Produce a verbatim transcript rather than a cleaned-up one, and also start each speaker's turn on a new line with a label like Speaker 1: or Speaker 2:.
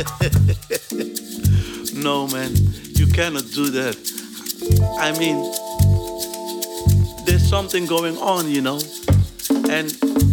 Speaker 1: No, man, you cannot do that. I mean, there's something going on, you know, and